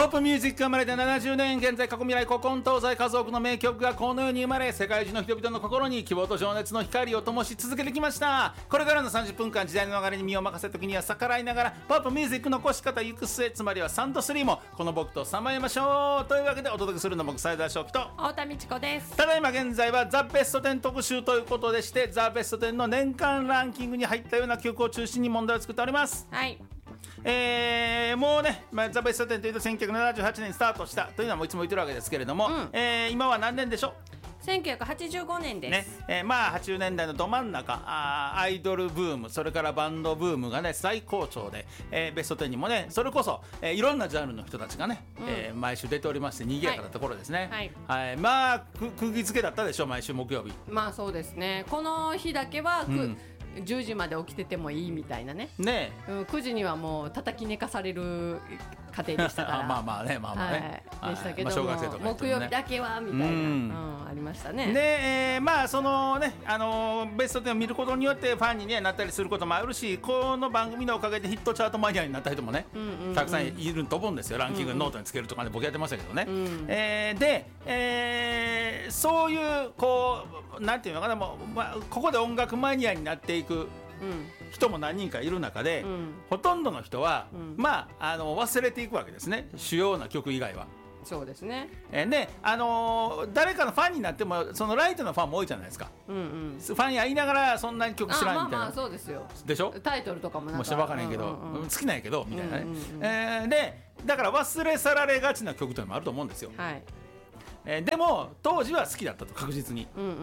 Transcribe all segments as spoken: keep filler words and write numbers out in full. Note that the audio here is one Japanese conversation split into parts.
ップミュージックが生まれてななじゅうねん、現在過去未来古今東西数多くの名曲がこの世に生まれ、世界中の人々の心に希望と情熱の光を灯し続けてきました。これからのさんじゅっぷんかん、時代の流れに身を任せた時には逆らいながらポップミュージックの残し方行く末、つまりはサンドスリーもこの僕とさまよいましょうというわけで、お届けするの僕斉田正樹と太田美智子です。 ただいま現在はザ・ベストテン特集ということでして、ザ・ベストテンの年間ランキングに入ったような曲を中心に問題を作っております。 はい、 えー、もうね、まあ、ザ・ベストテンというとせんきゅうひゃくななじゅうはちねんにスタートしたというのはもういつも言ってるわけですけれども、うん、えー、今は何年でしょう。 せんきゅうひゃくはちじゅうごねんです、 ねえー、まあはちじゅうねんだいのど真ん中、あアイドルブーム、それからバンドブームがね最高潮で、えー、ベストテンにもねそれこそ、えー、いろんなジャンルの人たちがね、うん、えー、毎週出ておりまして賑やかなところですね。はい、はいはい、まあく釘付けだったでしょ、毎週木曜日。 まあそうですね、この日だけはく、うん、じゅうじまで起きててもいいみたいなね。 ねえ、うん、くじにはもう叩き寝かされる家庭でしたからまあまあね、まあまあね、 はい、でしたけども、まあね、木曜日だけはみたいな、うんうん、ありましたね。 で、えー、まあそのね、あのー、ベストテンを見ることによってファンに、ね、なったりすることもあるし、この番組のおかげでヒットチャートマニアになった人もね、うんうんうん、たくさんいると思うんですよ。ランキングノートにつけるとかね、僕やってましたけどね、うん、えー、で、えー、そういうこうなんていうのかな、もう、まあ、ここで音楽マニアになっていく人も何人かいる中で、うん、ほとんどの人は、うん、まあ、あの忘れていくわけですね、主要な曲以外は。 そうですね。 えー、で、あのー、誰かのファンになってもそのライトのファンも多いじゃないですか、うんうん、ファンや言いながらそんなに曲知らんみたいな。 あ、まあまあそうですよ。 でしょ、 タイトルとかもなんかもうし分からへんけど、うんうん、好きなんやけどみたいなね、うんうんうん、えー、でだから忘れ去られがちな曲というのもあると思うんですよ。はい、えー、でも当時は好きだったと、確実に、うんうんうん、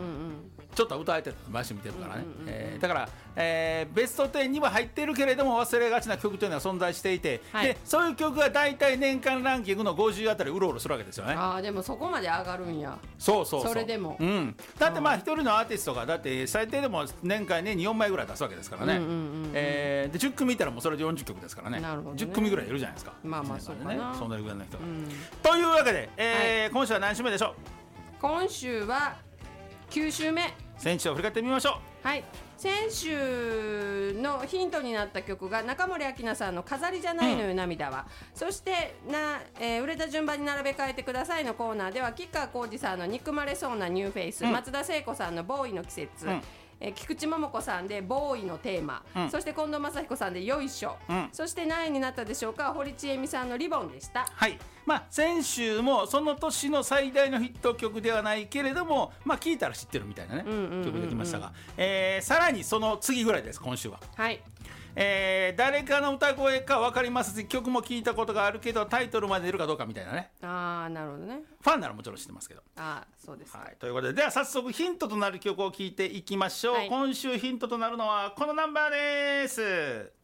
ちょっと歌えてた、毎週見てるからね、うんうんうん、えー、だから、えー、ベストテンには入っているけれども忘れがちな曲というのは存在していて、はい、でそういう曲が大体年間ランキングのごじゅうあたりうろうろするわけですよね。 あ、でもそこまで上がるんや。 そうそうそう、 それでも、 うん、だってまあ一人のアーティストがだって最低でも年間年によんまいぐらい出すわけですからね、うんうんうんうん、えー、でじゅっくみいたらもうそれでよんじゅっきょくですからね。 なるほどね、 じゅっくみぐらいいるじゃないですか。 まあまあそうかな、 ね、そんなぐらいの人が、うん、とというわけで、えーはい、今週は何週目でしょう。 今週はきゅう週目。 先週を振り返ってみましょう。はい、先週のヒントになった曲が中森明菜さんの飾りじゃないのよ涙は、うん、そしてな、えー、売れた順番に並べ替えてくださいのコーナーでは吉川晃司さんの憎まれそうなニューフェイス、うん、松田聖子さんのボーイの季節、うん、えー、菊池桃子さんでボーイのテーマ、うん、そして近藤真彦さんでよいしょ、うん、そして何位になったでしょうか。堀ちえみさんのリボンでした。 はい、まあ、先週もその年の最大のヒット曲ではないけれども、まあ、聴いたら知ってるみたいなね、うんうんうんうん、曲できましたが、えー、さらにその次ぐらいです今週は。はい、えー、誰かの歌声か分かりますし、曲も聞いたことがあるけどタイトルまで出るかどうかみたいなね。 あー、なるほどね。 ファンならもちろん知ってますけど。 あ、そうです、 はい、ということで、では早速ヒントとなる曲を聴いていきましょう。はい、今週ヒントとなるのはこのナンバーです。